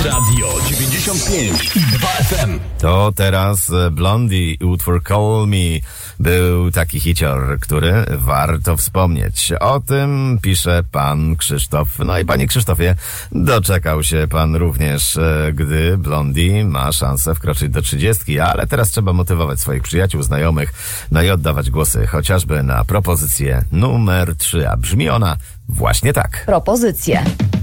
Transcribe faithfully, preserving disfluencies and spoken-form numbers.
Radio dziewięćdziesiąt pięć i dwa F M. To teraz Blondie i utwór Call Me. Był taki hicior, który warto wspomnieć. O tym pisze pan Krzysztof. No i panie Krzysztofie, doczekał się pan również, gdy Blondie ma szansę wkroczyć do trzydziestki, ale teraz trzeba motywować swoich przyjaciół, znajomych, no i oddawać głosy chociażby na propozycję numer trzy, a brzmi ona właśnie tak. Propozycje.